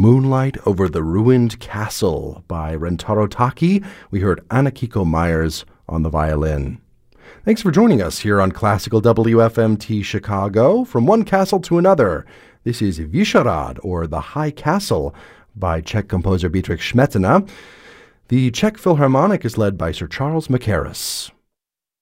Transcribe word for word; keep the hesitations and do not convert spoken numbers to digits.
Moonlight Over the Ruined Castle by Rentaro Taki. We heard Anakiko Myers on the violin. Thanks for joining us here on Classical W F M T Chicago. From one castle to another, this is Vyšehrad, or The High Castle, by Czech composer Bedřich Smetana. The Czech Philharmonic is led by Sir Charles Mackerras.